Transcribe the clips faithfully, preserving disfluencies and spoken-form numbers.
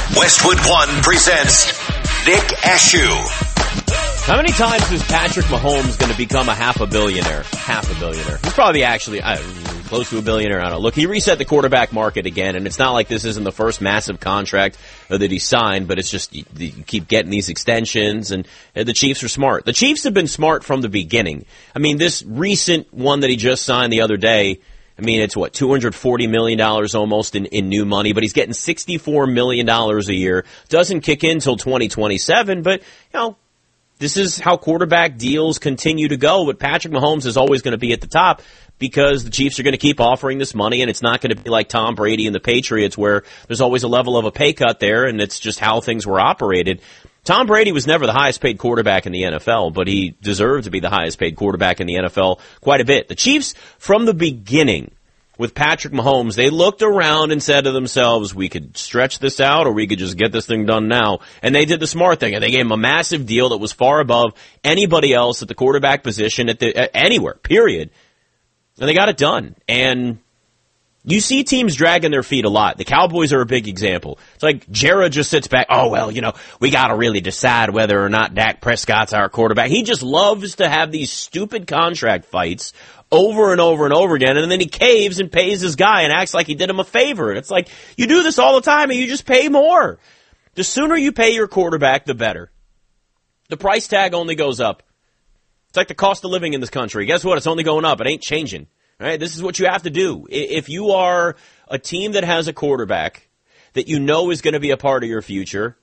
Westwood One presents Nick Ashew. How many times is Patrick Mahomes going to become a half a billionaire? Half a billionaire. He's probably actually I don't know, close to a billionaire. I don't know. Look, he reset the quarterback market again, and it's not like this isn't the first massive contract that he signed, but it's just you, you keep getting these extensions, and the Chiefs are smart. The Chiefs have been smart from the beginning. I mean, this recent one that he just signed the other day, I mean, it's what, two hundred forty million dollars almost in, in new money, but he's getting sixty-four million dollars a year. Doesn't kick in until twenty twenty-seven, but, you know, this is how quarterback deals continue to go, but Patrick Mahomes is always going to be at the top because the Chiefs are going to keep offering this money, and it's not going to be like Tom Brady and the Patriots where there's always a level of a pay cut there, and it's just how things were operated. Tom Brady was never the highest paid quarterback in the N F L, but he deserved to be the highest paid quarterback in the N F L quite a bit. The Chiefs, from the beginning, with Patrick Mahomes, they looked around and said to themselves, we could stretch this out or we could just get this thing done now. And they did the smart thing, and they gave him a massive deal that was far above anybody else at the quarterback position at the at anywhere, period. And they got it done. And you see teams dragging their feet a lot. The Cowboys are a big example. It's like Jared just sits back, oh, well, you know, we got to really decide whether or not Dak Prescott's our quarterback. He just loves to have these stupid contract fights over and over and over again, and then he caves and pays his guy and acts like he did him a favor. And it's like, you do this all the time and you just pay more. The sooner you pay your quarterback, the better. The price tag only goes up. It's like the cost of living in this country. Guess what? It's only going up. It ain't changing. All right? This is what you have to do. If you are a team that has a quarterback that you know is going to be a part of your future,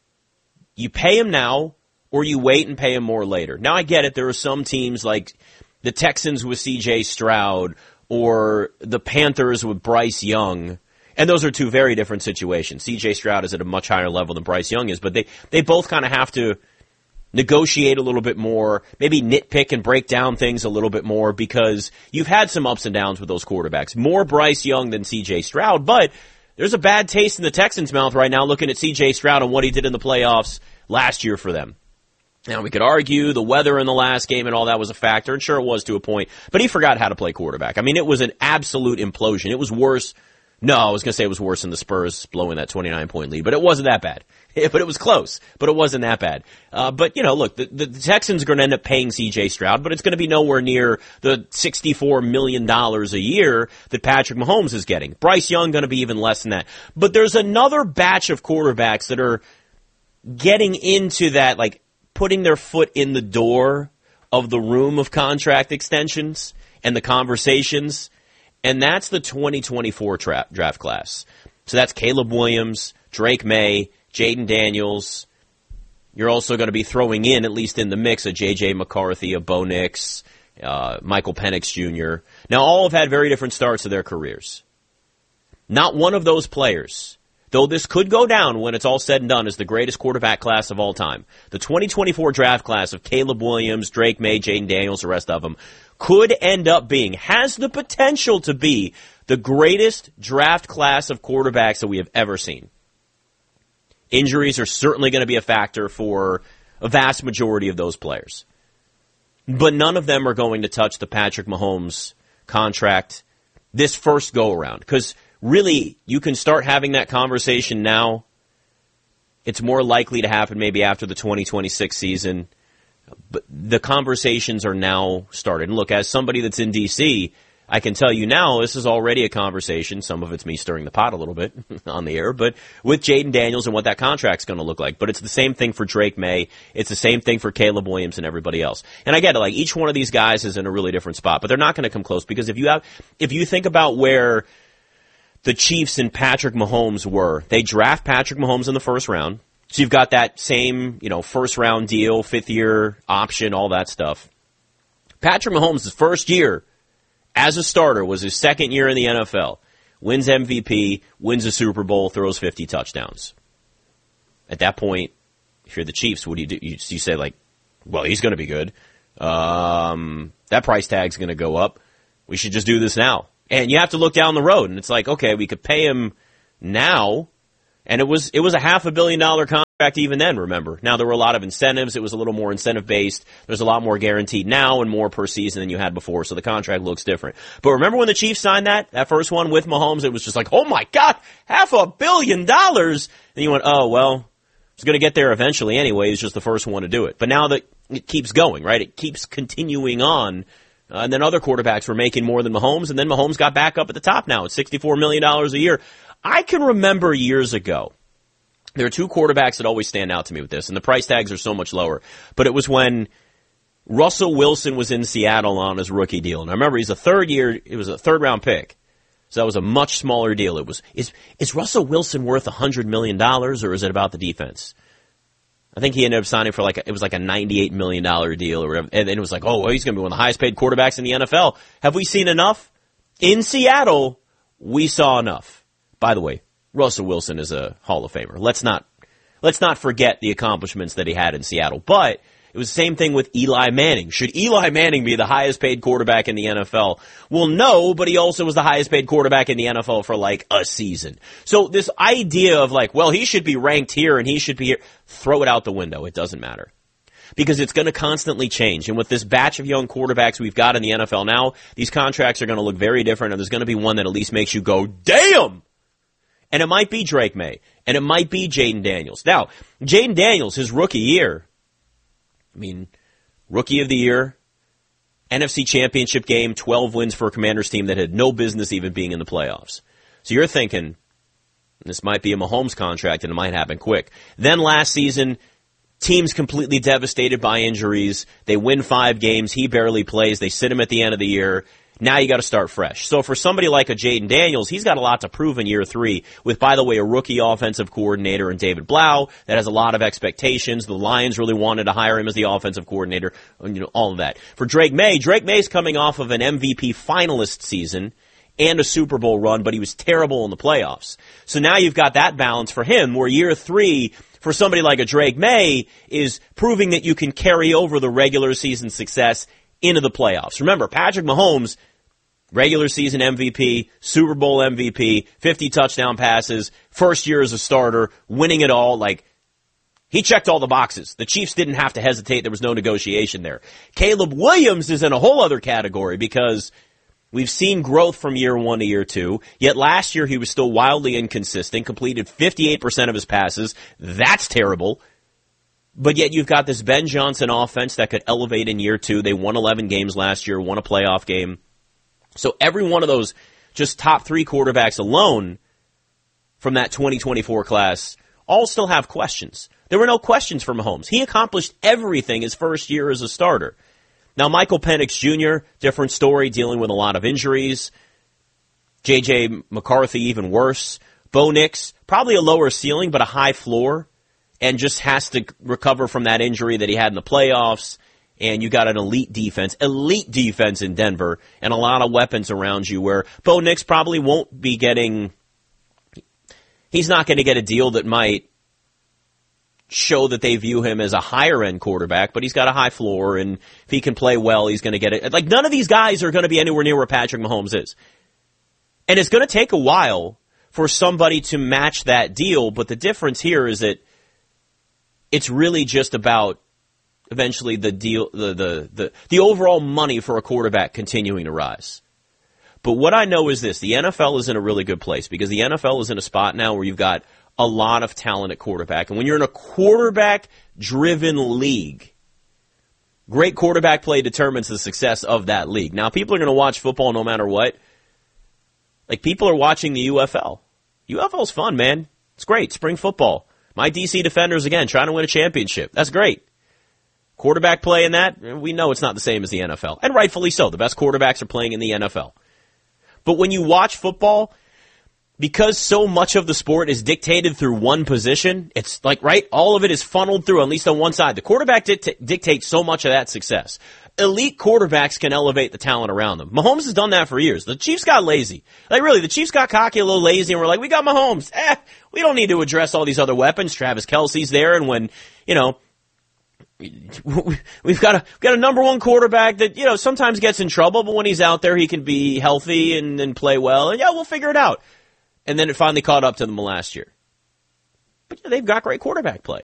you pay him now or you wait and pay him more later. Now, I get it. There are some teams like the Texans with C J Stroud or the Panthers with Bryce Young. And those are two very different situations. C J Stroud is at a much higher level than Bryce Young is, but they, they both kind of have to negotiate a little bit more, maybe nitpick and break down things a little bit more because you've had some ups and downs with those quarterbacks. More Bryce Young than C J Stroud, but there's a bad taste in the Texans' mouth right now looking at C J Stroud and what he did in the playoffs last year for them. Now, we could argue the weather in the last game and all that was a factor, and sure it was to a point, but he forgot how to play quarterback. I mean, it was an absolute implosion. It was worse. No, I was going to say it was worse than the Spurs blowing that twenty-nine point lead, but it wasn't that bad. But it was close, but it wasn't that bad. Uh, but, you know, look, the, the Texans are going to end up paying C J Stroud, but it's going to be nowhere near the sixty-four million dollars a year that Patrick Mahomes is getting. Bryce Young going to be even less than that. But there's another batch of quarterbacks that are getting into that, like, putting their foot in the door of the room of contract extensions and the conversations, and that's the twenty twenty-four tra- draft class. So that's Caleb Williams, Drake May, Jaden Daniels. You're also going to be throwing in, at least in the mix, a J J McCarthy, a Bo Nix, uh, Michael Penix Junior Now, all have had very different starts to their careers. Not one of those players, though this could go down when it's all said and done as the greatest quarterback class of all time. The twenty twenty-four draft class of Caleb Williams, Drake May, Jaden Daniels, the rest of them, could end up being, has the potential to be, the greatest draft class of quarterbacks that we have ever seen. Injuries are certainly going to be a factor for a vast majority of those players. But none of them are going to touch the Patrick Mahomes contract this first go-around. Because really, you can start having that conversation now. It's more likely to happen maybe after the twenty twenty-six season. But the conversations are now started. And look, as somebody that's in D C, I can tell you now this is already a conversation. Some of it's me stirring the pot a little bit on the air, but with Jaden Daniels and what that contract's going to look like. But it's the same thing for Drake May. It's the same thing for Caleb Williams and everybody else. And I get it, like each one of these guys is in a really different spot, but they're not going to come close because if you have, if you think about where the Chiefs and Patrick Mahomes were, they draft Patrick Mahomes in the first round. So you've got that same, you know, first round deal, fifth year option, all that stuff. Patrick Mahomes' first year as a starter was his second year in the N F L. Wins M V P, wins a Super Bowl, throws fifty touchdowns. At that point, if you're the Chiefs, what do you do? You, you say, like, well, he's going to be good. Um, that price tag's going to go up. We should just do this now. And you have to look down the road, and it's like, okay, we could pay him now, and it was it was a half a billion dollar contract. fact, even then, remember, now there were a lot of incentives. It was a little more incentive-based. There's a lot more guaranteed now and more per season than you had before, so the contract looks different. But remember when the Chiefs signed that, that first one with Mahomes, it was just like, oh my God, half a billion dollars. And you went, oh, well, it's going to get there eventually anyway. It's just the first one to do it. But now that it keeps going, right? It keeps continuing on. Uh, and then other quarterbacks were making more than Mahomes, and then Mahomes got back up at the top now. It's sixty-four million dollars a year. I can remember years ago, there are two quarterbacks that always stand out to me with this, and the price tags are so much lower. But it was when Russell Wilson was in Seattle on his rookie deal. And I remember he's a third year, it was a third round pick. So that was a much smaller deal. It was, is, is Russell Wilson worth one hundred million dollars, or is it about the defense? I think he ended up signing for like, a, it was like a ninety-eight million dollars deal or whatever. And then it was like, oh, well, he's going to be one of the highest paid quarterbacks in the N F L. Have we seen enough? In Seattle, we saw enough. By the way, Russell Wilson is a Hall of Famer. Let's not, let's not forget the accomplishments that he had in Seattle. But it was the same thing with Eli Manning. Should Eli Manning be the highest paid quarterback in the N F L? Well, no, but he also was the highest paid quarterback in the N F L for like a season. So this idea of like, well, he should be ranked here and he should be here, throw it out the window. It doesn't matter. Because it's going to constantly change. And with this batch of young quarterbacks we've got in the N F L now, these contracts are going to look very different, and there's going to be one that at least makes you go, damn! And it might be Drake May. And it might be Jayden Daniels. Now, Jayden Daniels, his rookie year, I mean, rookie of the year, N F C Championship game, twelve wins for a Commanders team that had no business even being in the playoffs. So you're thinking, this might be a Mahomes contract and it might happen quick. Then last season, team's completely devastated by injuries. They win five games. He barely plays. They sit him at the end of the year. Now you got to start fresh. So for somebody like a Jayden Daniels, he's got a lot to prove in year three with, by the way, a rookie offensive coordinator in David Blau that has a lot of expectations. The Lions really wanted to hire him as the offensive coordinator, you know, all of that. For Drake May, Drake May's coming off of an M V P finalist season and a Super Bowl run, but he was terrible in the playoffs. So now you've got that balance for him, where year three for somebody like a Drake May is proving that you can carry over the regular season success into the playoffs. Remember, Patrick Mahomes, regular season M V P, Super Bowl M V P, fifty touchdown passes, first year as a starter, winning it all. Like, he checked all the boxes. The Chiefs didn't have to hesitate. There was no negotiation there. Caleb Williams is in a whole other category because we've seen growth from year one to year two, yet last year he was still wildly inconsistent, completed fifty-eight percent of his passes. That's terrible. But yet you've got this Ben Johnson offense that could elevate in year two. They won eleven games last year, won a playoff game. So every one of those just top three quarterbacks alone from that twenty twenty-four class all still have questions. There were no questions for Mahomes. He accomplished everything his first year as a starter. Now, Michael Penix Junior, different story, dealing with a lot of injuries. J J McCarthy, even worse. Bo Nix, probably a lower ceiling, but a high floor, and just has to recover from that injury that he had in the playoffs. And you got an elite defense, elite defense in Denver, and a lot of weapons around you, where Bo Nix probably won't be getting, he's not going to get a deal that might show that they view him as a higher-end quarterback, but he's got a high floor, and if he can play well, he's going to get it. Like, none of these guys are going to be anywhere near where Patrick Mahomes is. And it's going to take a while for somebody to match that deal, but the difference here is that it's really just about eventually the deal, the, the, the, the overall money for a quarterback continuing to rise. But what I know is this, the N F L is in a really good place, because the N F L is in a spot now where you've got a lot of talent at quarterback. And when you're in a quarterback-driven league, great quarterback play determines the success of that league. Now, people are going to watch football no matter what. Like, people are watching the U F L. U F L's fun, man. It's great. Spring football. My D C Defenders, again, trying to win a championship. That's great. Quarterback play in that, we know it's not the same as the N F L. And rightfully so. The best quarterbacks are playing in the N F L. But when you watch football, because so much of the sport is dictated through one position, it's like, right, all of it is funneled through, at least on one side. The quarterback dict- dictates so much of that success. Elite quarterbacks can elevate the talent around them. Mahomes has done that for years. The Chiefs got lazy. Like, really, the Chiefs got cocky, a little lazy, and we're like, we got Mahomes. Eh, we don't need to address all these other weapons. Travis Kelce's there, and when, you know, we've got a we've got a number one quarterback that, you know, sometimes gets in trouble, but when he's out there, he can be healthy and, and play well, and yeah, we'll figure it out. And then it finally caught up to them last year. But yeah, they've got great quarterback play.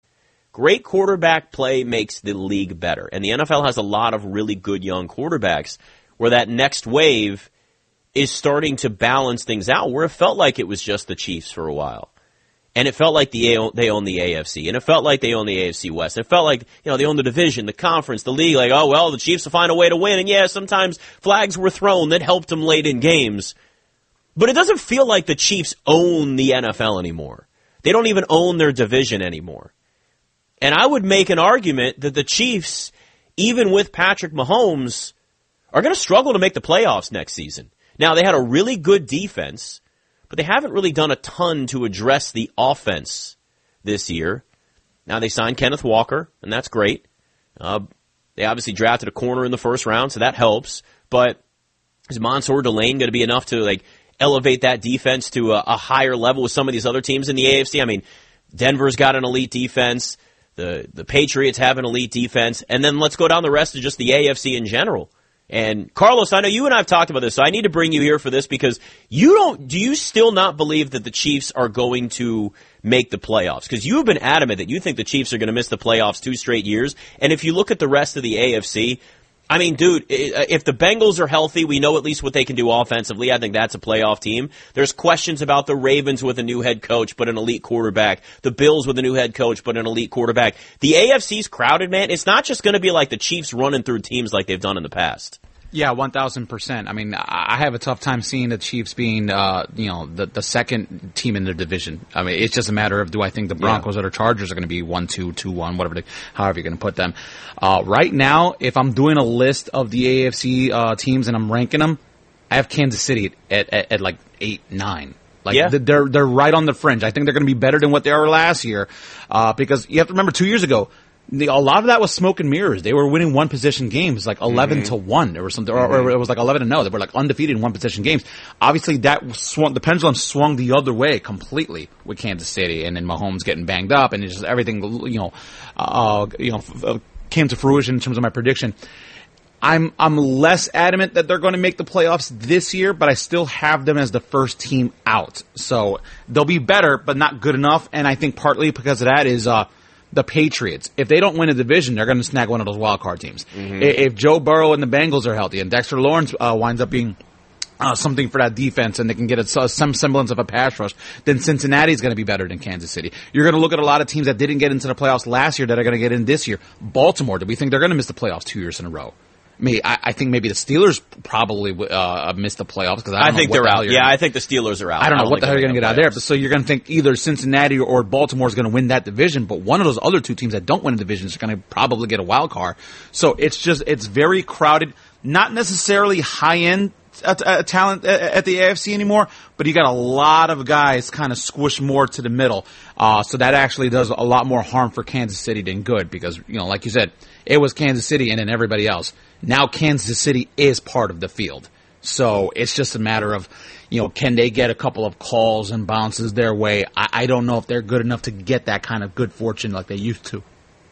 Great quarterback play makes the league better. And the N F L has a lot of really good young quarterbacks where that next wave is starting to balance things out, where it felt like it was just the Chiefs for a while. And it felt like the they own the A F C. And it felt like they own the A F C West. It felt like, you know, they own the division, the conference, the league. Like, oh, well, the Chiefs will find a way to win. And, yeah, sometimes flags were thrown that helped them late in games. But it doesn't feel like the Chiefs own the N F L anymore. They don't even own their division anymore. And I would make an argument that the Chiefs, even with Patrick Mahomes, are going to struggle to make the playoffs next season. Now, they had a really good defense, but they haven't really done a ton to address the offense this year. Now, they signed Kenneth Walker, and that's great. Uh, they obviously drafted a corner in the first round, so that helps. But is Mansour Delane going to be enough to like elevate that defense to a, a higher level with some of these other teams in the A F C? I mean, Denver's got an elite defense. The the Patriots have an elite defense. And then let's go down the rest of just the A F C in general. And Carlos, I know you and I have talked about this, so I need to bring you here for this because you don't, do you still not believe that the Chiefs are going to make the playoffs? Because you've been adamant that you think the Chiefs are going to miss the playoffs two straight years. And if you look at the rest of the A F C, I mean, dude, if the Bengals are healthy, we know at least what they can do offensively. I think that's a playoff team. There's questions about the Ravens with a new head coach, but an elite quarterback. The Bills with a new head coach, but an elite quarterback. The A F C's crowded, man. It's not just going to be like the Chiefs running through teams like they've done in the past. Yeah, one thousand percent. I mean, I have a tough time seeing the Chiefs being, uh, you know, the, the second team in their division. I mean, it's just a matter of do I think the Broncos yeah. or the Chargers are going to be one two, two one, whatever, they, however you're going to put them. Uh, right now, if I'm doing a list of the A F C uh, teams and I'm ranking them, I have Kansas City at, at, at like eight, nine. Like yeah. they're they're right on the fringe. I think they're going to be better than what they were last year, uh, because you have to remember two years ago. The, a lot of that was smoke and mirrors. They were winning one possession games, like eleven mm-hmm. to one, or something, or, or it was like eleven to no. They were like undefeated in one possession games. Obviously, that swung, the pendulum swung the other way completely with Kansas City, and then Mahomes getting banged up, and it's just everything, you know, uh, you know, uh, came to fruition in terms of my prediction. I'm I'm less adamant that they're going to make the playoffs this year, but I still have them as the first team out. So they'll be better, but not good enough. And I think partly because of that is. Uh, The Patriots, if they don't win a division, they're going to snag one of those wild card teams. Mm-hmm. If Joe Burrow and the Bengals are healthy and Dexter Lawrence uh, winds up being uh, something for that defense and they can get a, some semblance of a pass rush, then Cincinnati's going to be better than Kansas City. You're going to look at a lot of teams that didn't get into the playoffs last year that are going to get in this year. Baltimore, do we think they're going to miss the playoffs two years in a row? I mean, I, I think maybe the Steelers probably uh, missed the playoffs because I, I don't think know what they're the out. Yeah, gonna, I think the Steelers are out. I don't know I don't what the hell you're going to get out playoffs. there. So you're going to think either Cincinnati or Baltimore is going to win that division, but one of those other two teams that don't win a division is going to probably get a wild card. So it's just it's very crowded, not necessarily high end uh, uh, talent at the A F C anymore, but you got a lot of guys kind of squished more to the middle. Uh, so that actually does a lot more harm for Kansas City than good because, you know, like you said, it was Kansas City and then everybody else. Now Kansas City is part of the field. So it's just a matter of, you know, can they get a couple of calls and bounces their way? I, I don't know if they're good enough to get that kind of good fortune like they used to.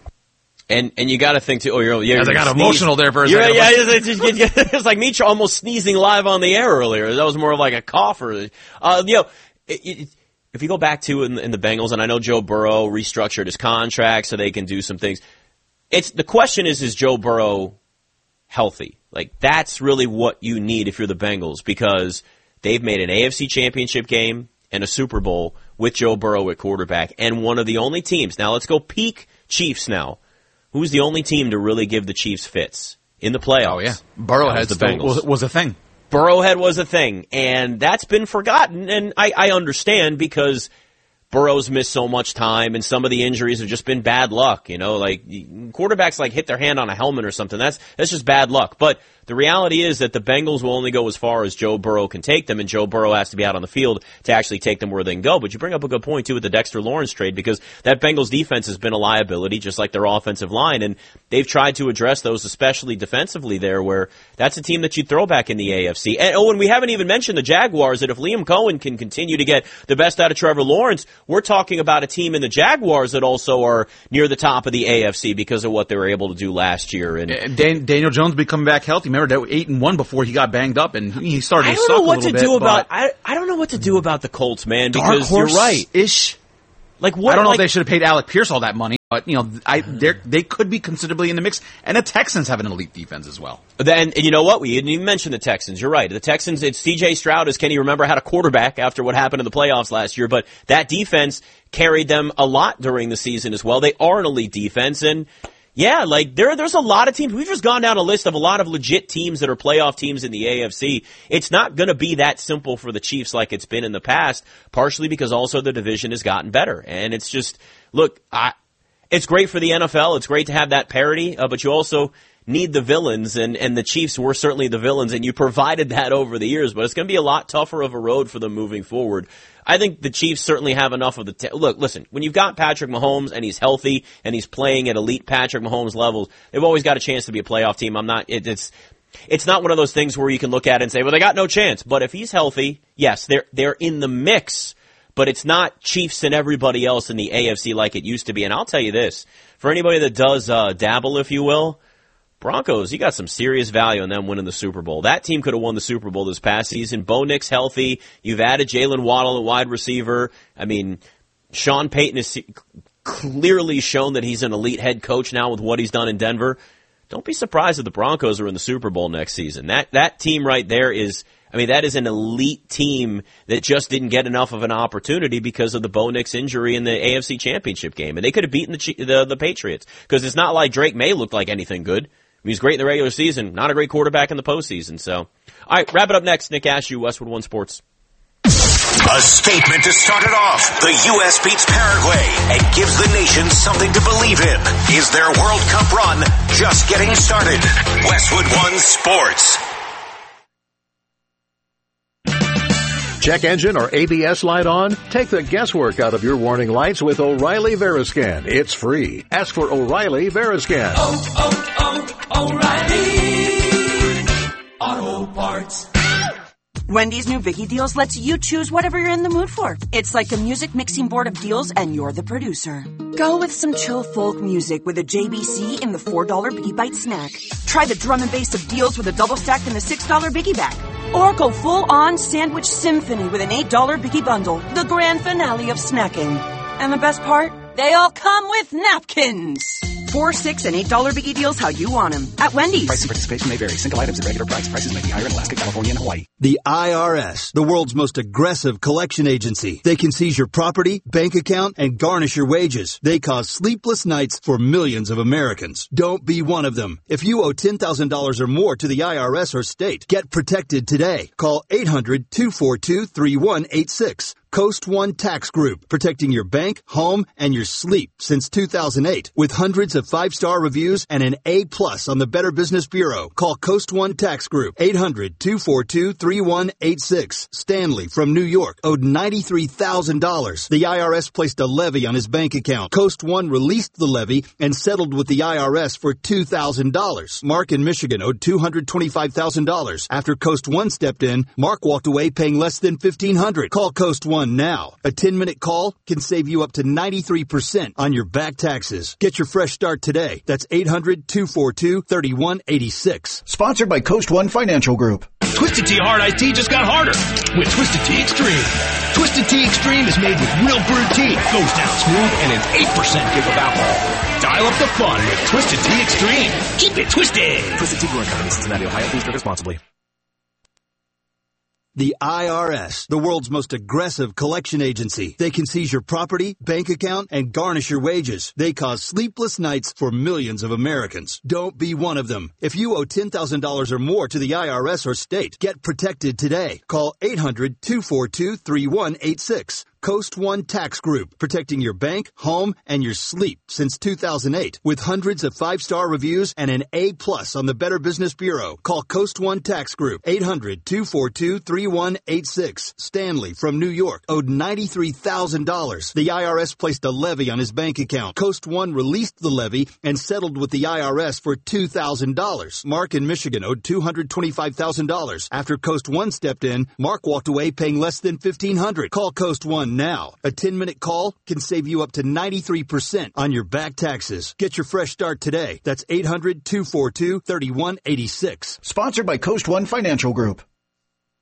And and you got to think too. Oh, you're, you're As I got sneeze. emotional there for a you're, second. Yeah, it's, it's, it's like me almost sneezing live on the air earlier. That was more of like a cough. Or, uh, you know, it, it, if you go back to in, in the Bengals, and I know Joe Burrow restructured his contract so they can do some things. It's the question is, is Joe Burrow healthy? Like, that's really what you need if you're the Bengals, because they've made an A F C championship game and a Super Bowl with Joe Burrow at quarterback, and one of the only teams. Now let's go peak Chiefs now. Who's the only team to really give the Chiefs fits in the playoffs? Oh, yeah. Burrowhead the Bengals. Was, was a thing. Burrowhead was a thing, and that's been forgotten, and I, I understand because Burrow's missed so much time, and some of the injuries have just been bad luck. You know, like quarterbacks like hit their hand on a helmet or something. That's that's just bad luck. But the reality is that the Bengals will only go as far as Joe Burrow can take them, and Joe Burrow has to be out on the field to actually take them where they can go. But you bring up a good point, too, with the Dexter Lawrence trade, because that Bengals defense has been a liability, just like their offensive line, and they've tried to address those, especially defensively there, where that's a team that you throw back in the A F C. And, oh, and we haven't even mentioned the Jaguars, that if Liam Cohen can continue to get the best out of Trevor Lawrence, we're talking about a team in the Jaguars that also are near the top of the A F C because of what they were able to do last year. And Dan, Daniel Jones be coming back healthy. Remember, they were eight and one before he got banged up, and he started to suck a little bit. I don't know what to do about. I I don't know what to do about the Colts, man. Because dark horse you're right. Ish. Like what? I don't know like, if they should have paid Alec Pierce all that money, but you know, I they could be considerably in the mix. And the Texans have an elite defense as well. Then and you know what? We didn't even mention the Texans. You're right. The Texans. It's C J Stroud, as Kenny remember, had a quarterback after what happened in the playoffs last year, but that defense carried them a lot during the season as well. They are an elite defense, and yeah, like there, there's a lot of teams. We've just gone down a list of a lot of legit teams that are playoff teams in the A F C. It's not going to be that simple for the Chiefs like it's been in the past, partially because also the division has gotten better. And it's just, look, I, it's great for the N F L. It's great to have that parity, uh, but you also need the villains, and, and the Chiefs were certainly the villains, and you provided that over the years, but it's going to be a lot tougher of a road for them moving forward. I think the Chiefs certainly have enough of the t- – look, listen, when you've got Patrick Mahomes and he's healthy and he's playing at elite Patrick Mahomes levels, they've always got a chance to be a playoff team. I'm not it, – it's it's not one of those things where you can look at it and say, well, they got no chance. But if he's healthy, yes, they're they're in the mix, but it's not Chiefs and everybody else in the A F C like it used to be. And I'll tell you this, for anybody that does uh, dabble, if you will, Broncos, you got some serious value in them winning the Super Bowl. That team could have won the Super Bowl this past season. Bo Nix healthy. You've added Jalen Waddle at wide receiver. I mean, Sean Payton has clearly shown that he's an elite head coach now with what he's done in Denver. Don't be surprised if the Broncos are in the Super Bowl next season. That that team right there is, I mean, that is an elite team that just didn't get enough of an opportunity because of the Bo Nix injury in the A F C Championship game. And they could have beaten the the, the Patriots because it's not like Drake May looked like anything good. I mean, he's great in the regular season, not a great quarterback in the postseason. So, all right, wrap it up next. Nick Ashew, Westwood One Sports. A statement to start it off. The U S beats Paraguay and gives the nation something to believe in. Is their World Cup run just getting started? Westwood One Sports. Check engine or A B S light on? Take the guesswork out of your warning lights with O'Reilly Veriscan. It's free. Ask for O'Reilly Veriscan. Oh, oh, oh, O'Reilly Auto Parts. Wendy's new Biggie Deals lets you choose whatever you're in the mood for. It's like a music mixing board of deals, and you're the producer. Go with some chill folk music with a J B C in the four dollar Biggie Bite snack. Try the drum and bass of deals with a double stack in the six dollar Biggie Bag. Or go full-on sandwich symphony with an eight dollar Biggie Bundle, the grand finale of snacking. And the best part? They all come with napkins. Four, six, and eight dollar Biggie Deals how you want them. At Wendy's. Price and participation may vary. Single items at regular price. Prices may be higher in Alaska, California, and Hawaii. The I R S, the world's most aggressive collection agency. They can seize your property, bank account, and garnish your wages. They cause sleepless nights for millions of Americans. Don't be one of them. If you owe ten thousand dollars or more to the I R S or state, get protected today. Call eight hundred, two four two, three one eight six. Coast One Tax Group, protecting your bank, home, and your sleep since two thousand eight. With hundreds of five-star reviews and an A plus on the Better Business Bureau. Call Coast One Tax Group, eight hundred, two four two, three one eight six. Stanley from New York owed ninety-three thousand dollars. The I R S placed a levy on his bank account. Coast One released the levy and settled with the I R S for two thousand dollars. Mark in Michigan owed two hundred twenty-five thousand dollars. After Coast One stepped in, Mark walked away paying less than fifteen hundred dollars. Call Coast One now. A ten-minute call can save you up to ninety-three percent on your back taxes. Get your fresh start today. That's eight hundred, two four two, three one eight six. Sponsored by Coast One Financial Group. Twisted Tea Hard Iced Tea just got harder with Twisted Tea Extreme. Twisted Tea Extreme is made with real brewed tea, goes down smooth, and an eight percent kick of alcohol. Dial up the fun with Twisted Tea Extreme. Keep it twisted. Twisted Tea Brewing Company, Cincinnati, Ohio. Please drink responsibly. The I R S, the world's most aggressive collection agency. They can seize your property, bank account, and garnish your wages. They cause sleepless nights for millions of Americans. Don't be one of them. If you owe ten thousand dollars or more to the I R S or state, get protected today. Call eight hundred, two four two, three one eight six. Coast One Tax Group, protecting your bank, home, and your sleep since two thousand eight. With hundreds of five-star reviews and an A plus on the Better Business Bureau. Call Coast One Tax Group, eight hundred, two four two, three one eight six. Stanley from New York owed ninety-three thousand dollars. The I R S placed a levy on his bank account. Coast One released the levy and settled with the I R S for two thousand dollars. Mark in Michigan owed two hundred twenty-five thousand dollars. After Coast One stepped in, Mark walked away paying less than fifteen hundred dollars. Call Coast One now. A ten-minute call can save you up to ninety-three percent on your back taxes. Get your fresh start today. That's eight hundred, two four two, three one eight six. Sponsored by Coast One Financial Group.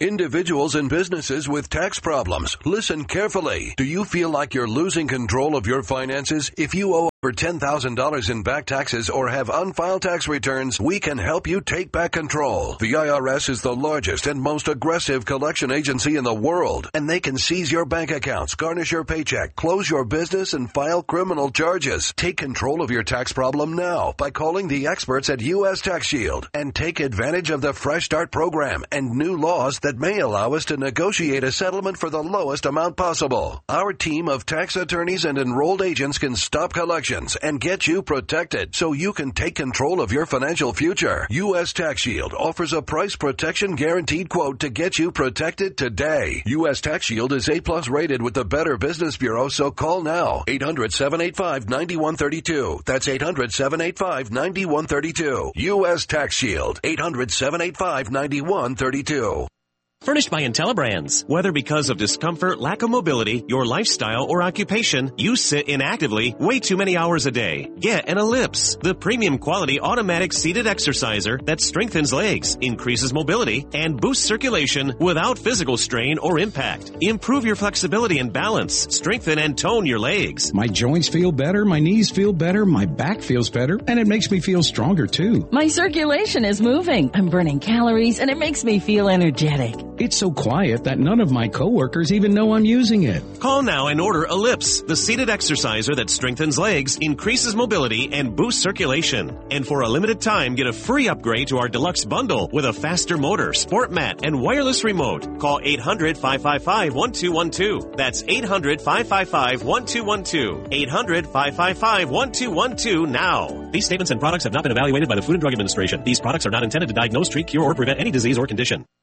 Individuals and businesses with tax problems, listen carefully. Do you feel like you're losing control of your finances? If you owe over ten thousand dollars in back taxes or have unfiled tax returns, we can help you take back control. The I R S is the largest and most aggressive collection agency in the world, and they can seize your bank accounts, garnish your paycheck, close your business, and file criminal charges. Take control of your tax problem now by calling the experts at U S Tax Shield and take advantage of the Fresh Start program and new laws that may allow us to negotiate a settlement for the lowest amount possible. Our team of tax attorneys and enrolled agents can stop collections and get you protected so you can take control of your financial future. U S Tax Shield offers a price protection guaranteed quote to get you protected today. U S Tax Shield is A plus rated with the Better Business Bureau, so call now. eight hundred, seven eight five, nine one three two. That's eight hundred, seven eight five, nine one three two. U S Tax Shield. eight hundred, seven eight five, nine one three two. Furnished by IntelliBrands. Whether because of discomfort, lack of mobility, your lifestyle, or occupation, you sit inactively way too many hours a day. Get an Ellipse, the premium quality automatic seated exerciser that strengthens legs, increases mobility, and boosts circulation without physical strain or impact. Improve your flexibility and balance. Strengthen and tone your legs. My joints feel better, my knees feel better, my back feels better, and it makes me feel stronger too. My circulation is moving. I'm burning calories, and it makes me feel energetic. It's so quiet that none of my coworkers even know I'm using it. Call now and order Ellipse, the seated exerciser that strengthens legs, increases mobility, and boosts circulation. And for a limited time, get a free upgrade to our deluxe bundle with a faster motor, sport mat, and wireless remote. Call eight hundred, five five five, one two one two. That's eight hundred, five five five, one two one two. eight hundred, five five five, one two one two now. These statements and products have not been evaluated by the Food and Drug Administration. These products are not intended to diagnose, treat, cure, or prevent any disease or condition.